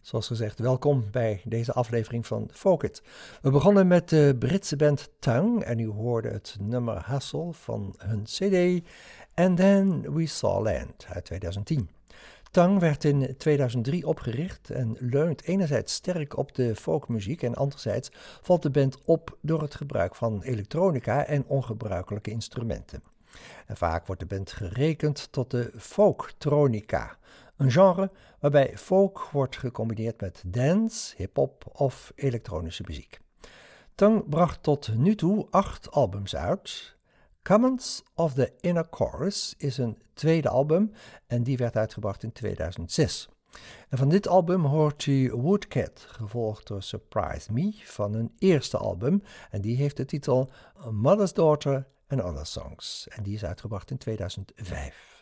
Zoals gezegd, welkom bij deze aflevering van Folk It. We begonnen met de Britse band Tongue en u hoorde het nummer Hustle van hun CD And Then We Saw Land uit 2010. Tongue werd in 2003 opgericht en leunt enerzijds sterk op de folkmuziek en anderzijds valt de band op door het gebruik van elektronica en ongebruikelijke instrumenten. En vaak wordt de band gerekend tot de folktronica, een genre waarbij folk wordt gecombineerd met dance, hip-hop of elektronische muziek. Tongue bracht tot nu toe 8 albums uit. Comments of the Inner Chorus is een tweede album en die werd uitgebracht in 2006. En van dit album hoort u Woodcat, gevolgd door Surprise Me van hun eerste album en die heeft de titel Mother's Daughter and Other Songs en die is uitgebracht in 2005.